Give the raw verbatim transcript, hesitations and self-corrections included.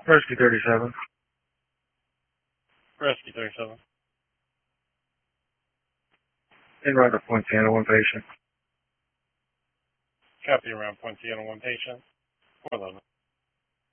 Rescue thirty-seven. Rescue thirty-seven. En route to Poinciana, one patient. Copy around Poinciana, one patient. four eleven.